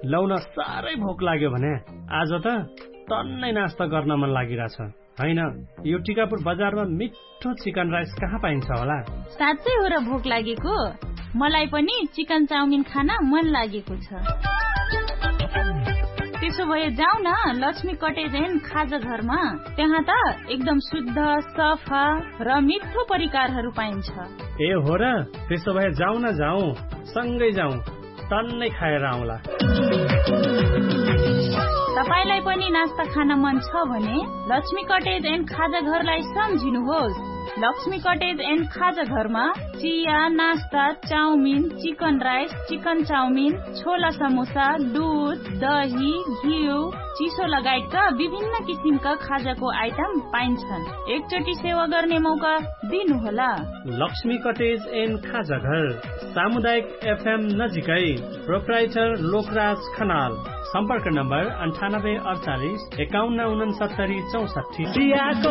Loan साह्रै भोक लाग्यो भने आज त टन्नै नास्ता गर्न मन लागिरहेछ हैन। यो टिकापुर बजारमा मिठो चिकन राइस कहाँ पाइन्छ होला? साँच्चै हो र भोक लागेको? मलाई पनि चिकन चाउमिन खान मन लागेको छ। त्यसो भए जाऊ न लक्ष्मी कटेज एन्ड खाजा घरमा। त्यहाँ त एकदम शुद्ध, सफा र मिठो परिकारहरू पाइन्छ। ए हो र? त्यसो भए जाऊ न जाऊ, सँगै जाऊ, टन्नै खाएर आउँला। तपाईलाई पनि नास्ता खान मन छ भने लक्ष्मी कटेज एन्ड खाजा घरलाई सम्झिनुहोस्। लक्ष्मी कटेज एन्ड खाजा घरमा चिया, नास्ता, chowmein, chicken rice, chicken chowmein, छोला समोसा, दुध, दही, घिउ, चिसो लगायतका विभिन्न किसिमका खाजाको आइटम पाइन्छन्। एकचोटि सेवा गर्ने मौका दिनुहोला। लक्ष्मी कटेज एन्ड खाजा घर, सामुदायिक एफएम नजिकै, प्रोप्राइटर लोकराज खनाल। सम्पर्क नम्बर 9848 5169 64 64।